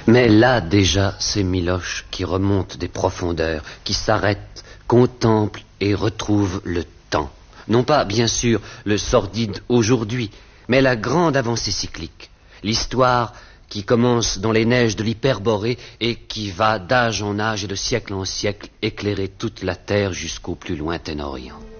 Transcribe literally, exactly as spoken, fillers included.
Mais là déjà, c'est Miloche qui remonte des profondeurs, qui s'arrête, contemple et retrouve le temps. Non pas, bien sûr, le sordide aujourd'hui, mais la grande avancée cyclique. L'histoire qui commence dans les neiges de l'Hyperborée et qui va d'âge en âge et de siècle en siècle éclairer toute la terre jusqu'au plus lointain Orient.